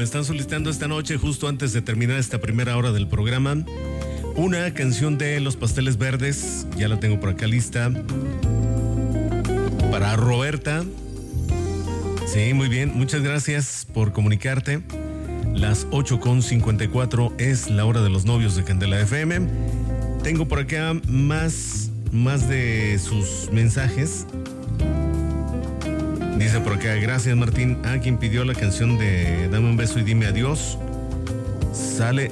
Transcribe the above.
están solicitando esta noche, justo antes de terminar esta primera hora del programa, una canción de Los Pasteles Verdes. Ya la tengo por acá lista. Para Roberta. Sí, muy bien. Muchas gracias por comunicarte. Las 8:54 es la hora de los novios de Candela FM. Tengo por acá más de sus mensajes. Dice por acá, gracias Martín, a quien pidió la canción de Dame un beso y dime adiós. Sale